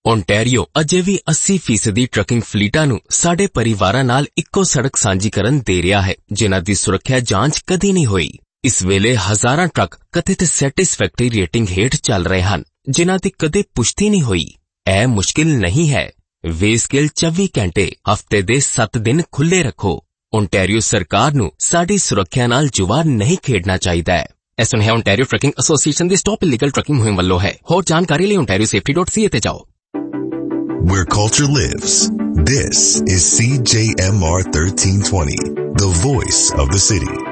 Ontario ਅਜੇ ਵੀ 80% trucking ਫਲੀਟਾਂ ਨੂੰ ਸਾਡੇ ਪਰਿਵਾਰਾਂ ਨਾਲ ਇੱਕੋ ਸੜਕ ਸਾਂਝੀ ਕਰਨ ਦੇ ਰਿਹਾ ਹੈ, ਜਿਨ੍ਹਾਂ ਦੀ ਸੁਰੱਖਿਆ ਜਾਂਚ ਕਦੀ ਨਹੀਂ ਹੋਈ। ਇਸ ਵੇਲੇ ਹਜ਼ਾਰਾਂ ਟਰੱਕ ਕਥਿਤ ਸੈਟਿਸਫੈਕਟਰੀ ਰੇਟਿੰਗ ਹੇਠ ਚੱਲ ਰਹੇ ਹਨ, ਜਿਨ੍ਹਾਂ ਦੀ ਕਦੇ ਪੁਸ਼ਟੀ ਨਹੀਂ ਹੋਈ। ਇਹ ਮੁਸ਼ਕਿਲ ਨਹੀਂ ਹੈ। ਵੇਸਕੇਲ 24 ਘੰਟੇ ਹਫ਼ਤੇ ਦੇ 7 ਦਿਨ ਖੁੱਲ੍ਹੇ ਰੱਖੋ। ਓਨਟਾਰੀਓ ਸਰਕਾਰ ਨੂੰ ਸਾਡੀ ਸੁਰੱਖਿਆ ਨਾਲ ਜੁਆ ਨਹੀਂ ਖੇਡਣਾ ਚਾਹੀਦਾ ਹੈ। ਇਹ ਸੁਨੇਹਾ ਓਨਟਾਰੀਓ ਟਰੱਕਿੰਗ ਐਸੋਸੀਏਸ਼ਨ ਦੀ ਸਟਾਪ ਇਲੀਗਲ ਟਰੱਕਿੰਗ ਮੁਹਿੰਮ ਵੱਲੋਂ ਹੈ। ਹੋਰ ਜਾਣਕਾਰੀ ਲਈ ontariosafety.ca ਤੇ ਜਾਓ। Where culture lives, this is CJMR 1320, the voice of the city.